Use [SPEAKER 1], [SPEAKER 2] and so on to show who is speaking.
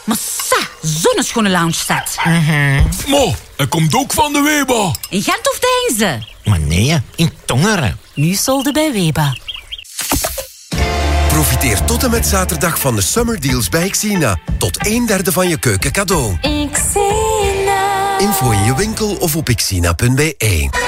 [SPEAKER 1] Maar zonneschone lounge staat.
[SPEAKER 2] Mo, hij komt ook van de Weba.
[SPEAKER 1] In Gent of Deinze?
[SPEAKER 3] Maar nee, in Tongeren.
[SPEAKER 1] Nu solden bij Weba.
[SPEAKER 4] Profiteer tot en met zaterdag van de Summer Deals bij Xina. Tot 1/3 van je keuken cadeau.
[SPEAKER 5] Xina.
[SPEAKER 4] Info in je winkel of op xina.be.